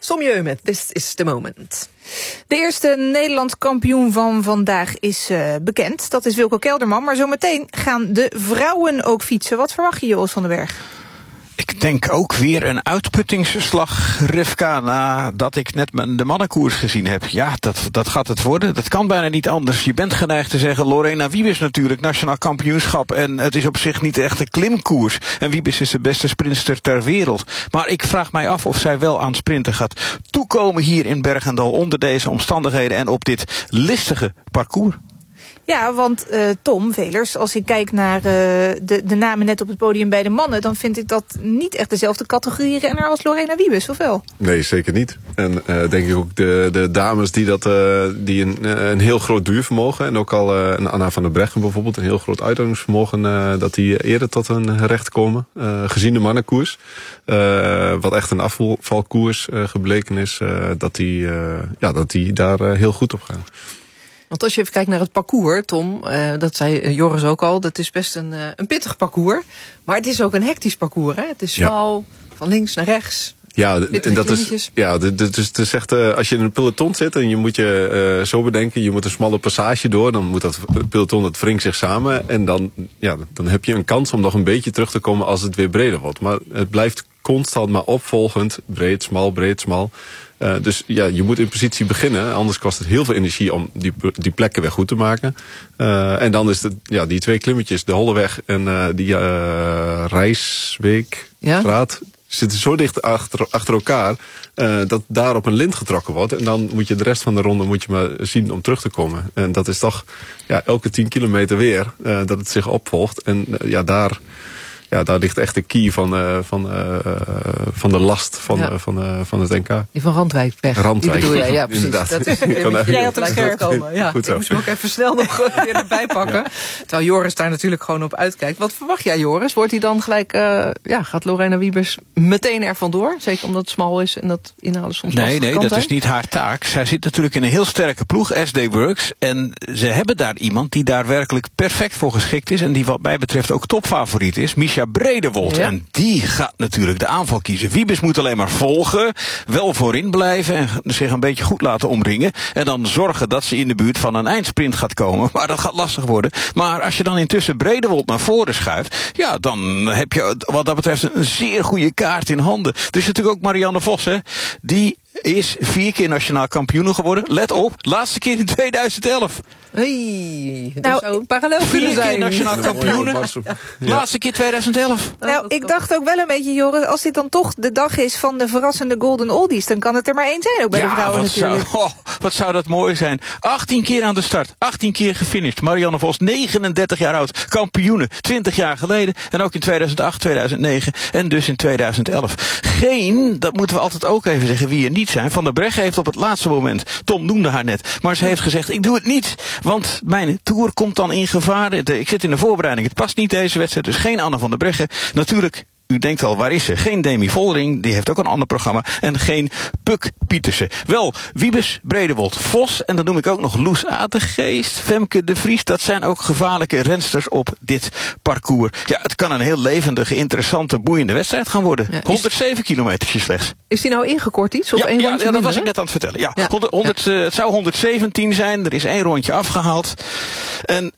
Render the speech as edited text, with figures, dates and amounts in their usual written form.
Sommieu met This is the Moment. De eerste Nederlands kampioen van vandaag is bekend. Dat is Wilco Kelderman. Maar zometeen gaan de vrouwen ook fietsen. Wat verwacht je, Jos van den Berg? Ik denk ook weer een uitputtingsslag, Rivka, nadat ik net de mannenkoers gezien heb. Ja, dat gaat het worden. Dat kan bijna niet anders. Je bent geneigd te zeggen, Lorena Wiebes natuurlijk, nationaal kampioenschap. En het is op zich niet echt een klimkoers. En Wiebes is de beste sprinter ter wereld. Maar ik vraag mij af of zij wel aan sprinten gaat toekomen hier in Bergendal onder deze omstandigheden en op dit listige parcours. Ja, want Tom Velers, als ik kijk naar de namen net op het podium bij de mannen, dan vind ik dat niet echt dezelfde categorie renner als Lorena Wiebes, of wel? Nee, zeker niet. En denk ik ook de dames die een heel groot duurvermogen, en ook al een Anna van der Breggen bijvoorbeeld, een heel groot uithoudingsvermogen, dat die eerder tot hun recht komen. Gezien de mannenkoers, wat echt een afvalkoers gebleken is, dat die daar heel goed op gaan. Want als je even kijkt naar het parcours, Tom, dat zei Joris ook al, dat is best een pittig parcours. Maar het is ook een hectisch parcours, hè? Het is smal, van links naar rechts. Ja, en dat is echt, als je in een peloton zit en je moet je zo bedenken, je moet een smalle passage door, dan moet dat peloton, dat wringt zich samen. En dan heb je een kans om nog een beetje terug te komen als het weer breder wordt. Maar het blijft constant maar opvolgend, breed, smal. Dus ja, je moet in positie beginnen. Anders kost het heel veel energie om die plekken weer goed te maken. En dan is het die twee klimmetjes, de Holleweg en die Rijsweekstraat, zitten zo dicht achter elkaar dat daar op een lint getrokken wordt. En dan moet je de rest van de ronde maar zien om terug te komen. En dat is toch elke 10 kilometer weer dat het zich opvolgt. En daar ligt echt de key van de last van het NK. Die van Randwijkweg. Die bedoel jij, ja, precies. Inderdaad. Dat is jij had het scherp komen. Ja, ik moest hem ook even snel nog weer erbij pakken. Ja. Terwijl Joris daar natuurlijk gewoon op uitkijkt. Wat verwacht jij, Joris? Wordt hij dan gelijk, gaat Lorena Wiebes meteen er vandoor? Zeker omdat het smal is en dat inhalen soms Nee, dat is niet haar taak. Zij zit natuurlijk in een heel sterke ploeg, SD Works. En ze hebben daar iemand die daar werkelijk perfect voor geschikt is. En die wat mij betreft ook topfavoriet is. Misha Bredewold. Ja. En die gaat natuurlijk de aanval kiezen. Wiebes moet alleen maar volgen, wel voorin blijven en zich een beetje goed laten omringen. En dan zorgen dat ze in de buurt van een eindsprint gaat komen. Maar dat gaat lastig worden. Maar als je dan intussen Bredewold naar voren schuift, ja, dan heb je wat dat betreft een zeer goede kaart in handen. Er is natuurlijk ook Marianne Vos, hè. Die is 4 keer nationaal kampioen geworden. Let op, laatste keer in 2011. Dat zou parallel kunnen zijn. 4 keer nationaal kampioen. Laatste keer 2011. Nou, ik dacht ook wel een beetje, Joris, als dit dan toch de dag is van de verrassende Golden Oldies, dan kan het er maar 1 zijn, ook bij de vrouwen natuurlijk. Wat zou dat mooi zijn. 18 keer aan de start, 18 keer gefinished. Marianne Vos, 39 jaar oud, kampioene, 20 jaar geleden. En ook in 2008, 2009 en dus in 2011. Dat moeten we altijd ook even zeggen, wie er niet zijn. Van der Breggen heeft op het laatste moment, Tom noemde haar net, maar ze heeft gezegd, ik doe het niet, want mijn tour komt dan in gevaar. Ik zit in de voorbereiding, het past niet deze wedstrijd, dus geen Anne van der Breggen. Natuurlijk, u denkt al, waar is ze? Geen Demi Vollering, die heeft ook een ander programma. En geen Puk Pietersen. Wel, Wiebes, Bredewold, Vos. En dan noem ik ook nog Loes Ategeest, Femke de Vries. Dat zijn ook gevaarlijke rensters op dit parcours. Ja, het kan een heel levendige, interessante, boeiende wedstrijd gaan worden. Ja, 107 kilometer slechts. Is die nou ingekort iets? Of dat was ik net aan het vertellen. Ja. Het zou 117 zijn. Er is 1 rondje afgehaald. En